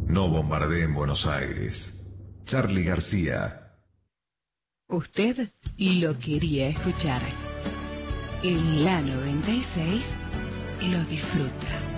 No bombardeen Buenos Aires. Charly García. Usted lo quería escuchar. En la 96 lo disfruta.